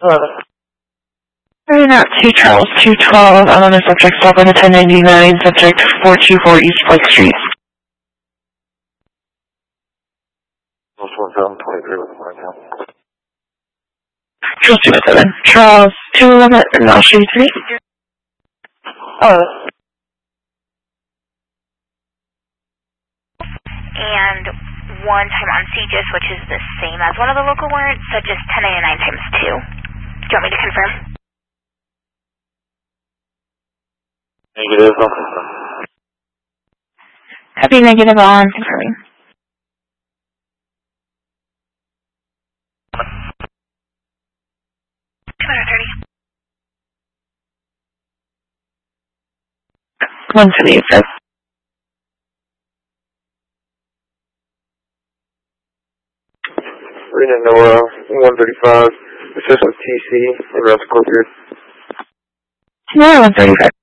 Carrying out 2 Charles 212, unknown subject, stop on the 1099, subject 424 East Blake Street. Charles 207. Charles 211, I'll show you 3. And one time on CGIS, which is the same as one of the local warrants, so just 1099 times 2. Do you want me to confirm? Negative. Copy negative on confirming. One to the effect. Rena Noah, 135, assist with TC, around Scorpion. Tomorrow 135.